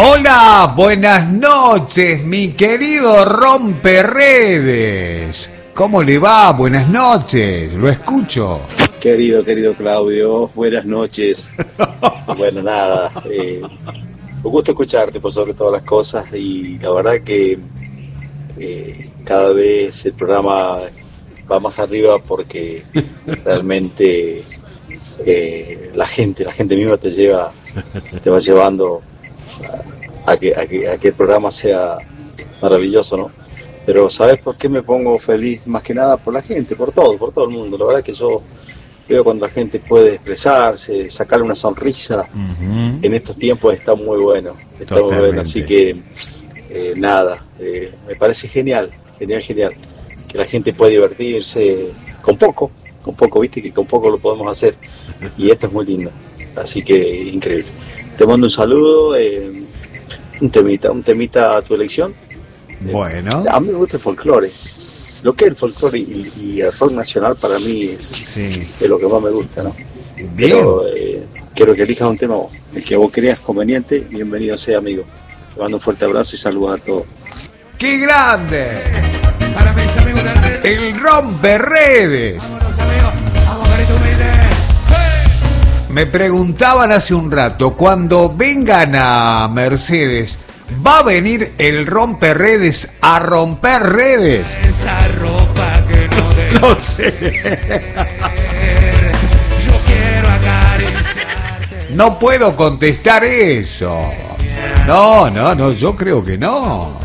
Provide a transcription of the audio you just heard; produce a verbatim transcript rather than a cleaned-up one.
Hola, buenas noches, mi querido Romperredes. ¿Cómo le va? Buenas noches, lo escucho. Querido, querido Claudio, buenas noches. Bueno, nada, eh, un gusto escucharte por sobre todas las cosas y la verdad que eh, cada vez el programa va más arriba porque realmente eh, la gente, la gente misma te lleva, te va llevando a, a, que, a, que, a que el programa sea maravilloso, ¿no? Pero ¿sabes por qué me pongo feliz? Más que nada por la gente, por todo, por todo el mundo. La verdad es que yo veo cuando la gente puede expresarse, sacarle una sonrisa. Uh-huh. En estos tiempos está muy bueno, está Totalmente. muy bueno. Así que eh, nada, eh, me parece genial, genial, genial. Que la gente pueda divertirse con poco, con poco, viste que con poco lo podemos hacer. Y esto es muy lindo, así que increíble. Te mando un saludo, eh, un temita, un temita a tu elección. Bueno. A mí me gusta el folclore. Lo que es el folclore y, y el rock nacional para mí es, sí. es lo que más me gusta, ¿no? Bien. Pero eh, quiero que elijas un tema vos. El que vos creas conveniente, bienvenido sea, amigo. Te mando un fuerte abrazo y saludos a todos. ¡Qué grande! Para mis amigos del red. El Romperredes. Vámonos, amigos. Vamos, carito humilde. Me preguntaban hace un rato, cuando vengan a Mercedes, ¿va a venir el Romperredes a romper redes? Esa ropa que no debe No sé. Yo quiero acariciarte. No puedo contestar eso. No, no, no, yo creo que no.